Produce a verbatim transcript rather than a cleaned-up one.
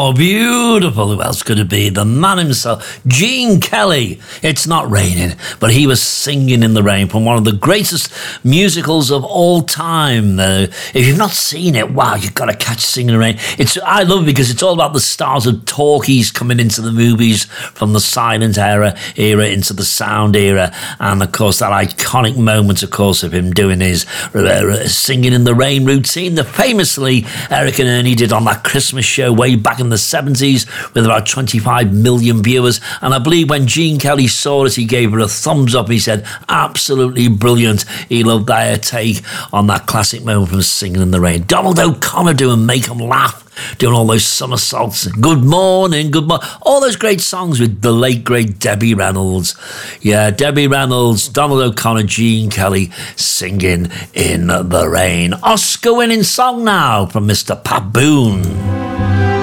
Oh, beautiful. Who else could it be? The man himself, Gene Kelly. It's not raining, but he was singing in the rain from one of the greatest musicals of all time. Uh, if you've not seen it, wow, you've got to catch Singing in the Rain. It's I love it because it's all about the stars of talkies coming into the movies from the silent era era into the sound era, and of course that iconic moment, of course, of him doing his uh, Singing in the Rain routine that famously Eric and Ernie did on that Christmas show way back in the seventies with about twenty-five million viewers. And I believe when Gene Kelly saw it, he gave her a thumbs up. He said, absolutely brilliant. He loved their take on that classic moment from Singing in the Rain. Donald O'Connor doing Make 'Em Laugh, doing all those somersaults, Good Morning, Good Morning, all those great songs with the late, great Debbie Reynolds. Yeah, Debbie Reynolds, Donald O'Connor, Gene Kelly singing in the rain. Oscar-winning song now from Mister Pat Boone.